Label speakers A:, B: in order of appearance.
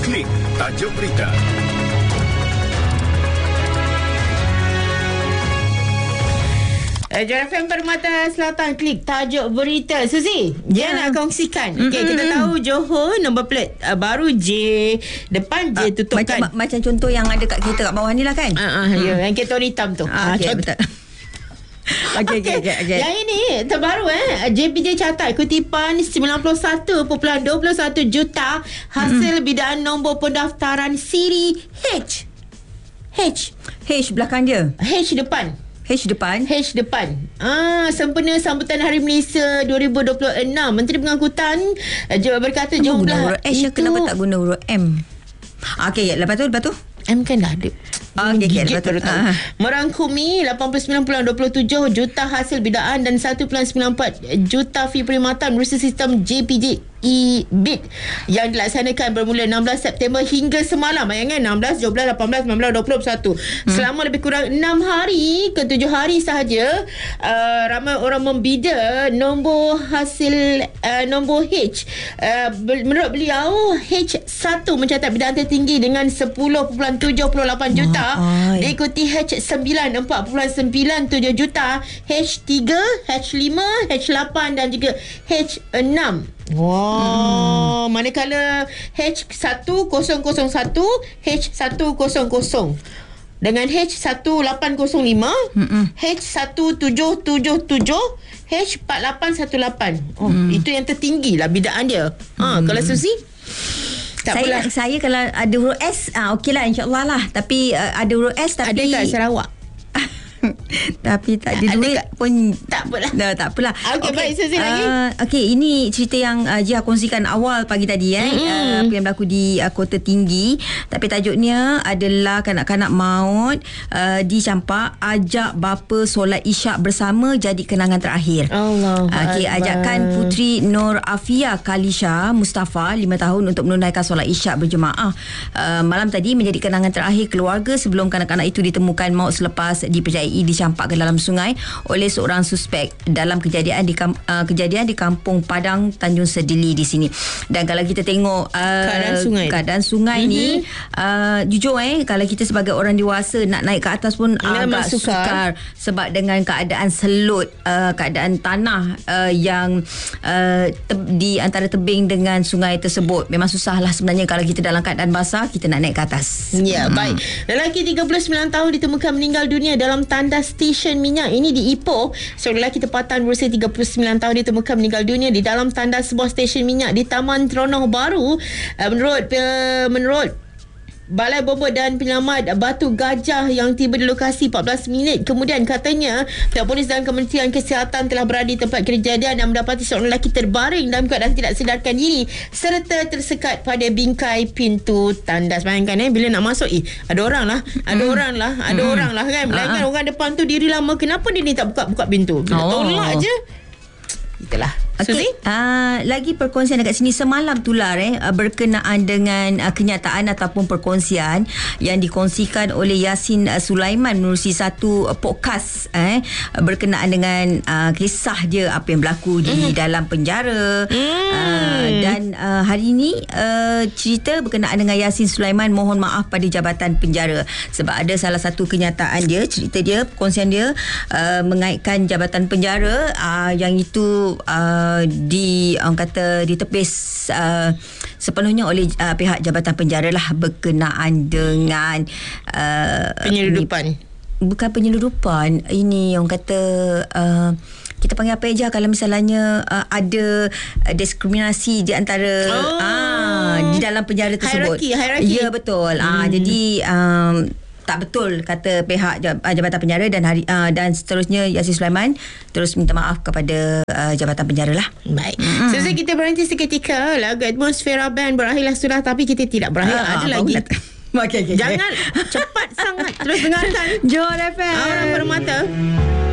A: Klik tajuk berita.
B: Jar FM Permata Selatan, klik tajuk berita. Suzy, dia nak kongsikan. Okey, kita tahu Johor nombor plate baru J, depan J tutup kan.
C: Macam contoh yang ada kat kereta kat bawah ni lah kan.
B: Ya, yang kereta hitam tu.
C: Okey, betul. Okey.
B: Yang ini terbaru JPJ catat kutipan 91.21 juta hasil bidaan nombor pendaftaran siri H
C: belakang dia.
B: H depan. Sempena sambutan Hari Malaysia 2026, Menteri Pengangkutan berkata jumlah
C: itu kenapa tak guna huruf M? Okey, lepas tu
B: M kan dah ada.
C: Okey, lepas tu
B: merangkumi 89.27 juta hasil bidaan dan 1.94 juta fee perkhidmatan melalui sistem JPJ e-bid yang dilaksanakan bermula 16 September hingga semalam. Bayangkan 16, 17, 18, 19, 20, 21. Selama lebih kurang 6 hari ke 7 hari sahaja, ramai orang membida nombor hasil nombor H. Menurut beliau, H1 mencatat bidaan tertinggi dengan 10.78 juta. Diikuti H9 4.97 juta, H3, H5, H8 dan juga H6. Manakala H1001, H100 dengan H1805, H1777, H4818. Itu yang tertinggi lah bidaan dia. Kalau Susi,
C: saya kalau ada huruf S, okeylah, insyaAllah lah. Tapi ada huruf S tapi
B: ada kat Sarawak.
C: Tapi tak ada duit pun
B: tak apalah.
C: Tak apalah.
B: Okey, baik, Suzy lagi.
C: Okey, ini cerita yang Jia kongsikan awal pagi tadi apa yang berlaku di Kota Tinggi. Tapi tajuknya adalah kanak-kanak maut di Campak ajak bapa solat Isyak bersama jadi kenangan terakhir.
B: Allah.
C: Okey, ajakan Putri Nur Afia Kalisha Mustafa 5 tahun untuk menunaikan solat Isyak berjemaah malam tadi menjadi kenangan terakhir keluarga sebelum kanak-kanak itu ditemukan maut selepas dipercayai dicampakkan dalam sungai oleh seorang suspek dalam kejadian di Kampung Padang Tanjung Sedili di sini. Dan kalau kita tengok keadaan sungai ni jujur kalau kita sebagai orang dewasa nak naik ke atas pun agak sukar sebab dengan keadaan selut, keadaan tanah yang di antara tebing dengan sungai tersebut memang susahlah sebenarnya kalau kita dalam keadaan basah kita nak naik ke atas.
B: Ya, baik. Lelaki 39 tahun ditemukan meninggal dunia dalam tandas stesen minyak ini di Ipoh. Seorang lelaki tempatan berusia 39 tahun ditemukan meninggal dunia di dalam tandas sebuah stesen minyak di Taman Terengganu Baru. Menurut Balai Bomba dan Penyelamat Batu Gajah yang tiba di lokasi 14 minit kemudian, katanya pihak polis dan Kementerian Kesihatan telah berada di tempat kejadian dan mendapati seorang lelaki terbaring dalam keadaan tidak sedarkan diri serta tersekat pada bingkai pintu tandas. Bayangkan bila nak masuk ada orang lah kan. Bayangkan orang depan tu diri lama, kenapa dia ni tak buka pintu? Tolak je. Itulah.
C: Okey. Lagi perkongsian dekat sini semalam tular berkenaan dengan kenyataan ataupun perkongsian yang dikongsikan oleh Yasin Sulaiman menerusi satu podcast berkenaan dengan kisah dia apa yang berlaku di dalam penjara. Dan hari ini cerita berkenaan dengan Yasin Sulaiman mohon maaf pada jabatan penjara sebab ada salah satu kenyataan dia, cerita dia, perkongsian dia mengaitkan jabatan penjara yang itu ditepis sepenuhnya oleh pihak jabatan penjara lah berkenaan dengan
B: penyeludupan.
C: Bukan penyeludupan, ini orang kata kita panggil apa aja kalau misalnya ada diskriminasi di antara di dalam penjara tersebut.
B: Hierarki.
C: Ya, betul. Jadi tak betul kata pihak jabatan penjara dan seterusnya Yasin Sulaiman terus minta maaf kepada jabatan penjara lah.
B: Baik. Selesai kita berhenti seketika, lagu Atmosfera Band berakhirlah sudah, tapi kita tidak berakhir. Ada lagi.
C: Okay.
B: Jangan cepat sangat terus dengarkan
C: Johor FM
B: Orang Permata.